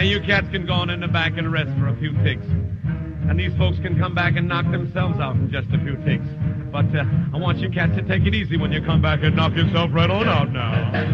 you cats can go on in the back and rest for a few ticks. And these folks can come back and knock themselves out in just a few ticks. But I want you cats to take it easy when you come back and knock yourself right on out now.